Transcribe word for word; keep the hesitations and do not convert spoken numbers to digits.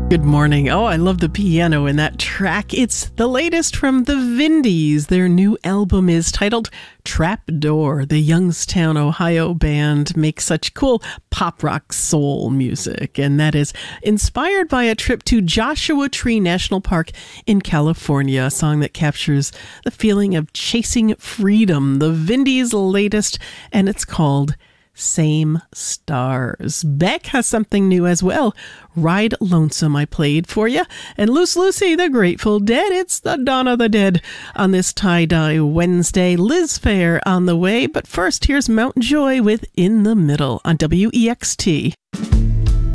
Good morning. Oh, I love the piano in that track. It's the latest from the Vindies. Their new album is titled Trapdoor. The Youngstown, Ohio band makes such cool pop rock soul music, and that is inspired by a trip to Joshua Tree National Park in California, a song that captures the feeling of chasing freedom. The Vindies' latest, and it's called Same Stars. Beck has something new as well. Ride Lonesome I played for you. And Loose Lucy, the Grateful Dead. It's the Dawn of the Dead on this Tie-Dye Wednesday. Liz Phair on the way. But first, here's Mountain Joy with In the Middle on W E X T.